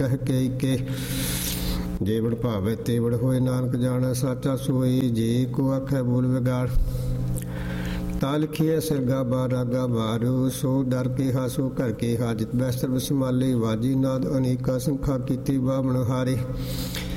ਕਹਿ ਕੇ ਜੇਵੜ ਭਾਵੇ ਤੇਵੜ ਹੋਏ, ਨਾਨਕ ਜਾਣੈ ਸਾਚਾ ਸੋਈ। ਜੇ ਕੋ ਆਖੈ ਬੋਲ ਵਿਗਾੜ, ਤਾ ਲਿਖੀਐ ਸਿਰਗਾ ਬਾਰਾਗਾ ਬਾਰੂ। ਸੋ ਡਰ ਕੇ ਹਾਸੋ ਘਰ ਕੇ ਹਾਜਤ, ਬੈਸਤਰ ਬਸਮਾਲੇ ਵਾਜੀ ਨਾਦ ਅਨੇਕਾ ਸੰਖਾ ਕੀਤੀ ਬਾਵਣ ਹਾਰੇ।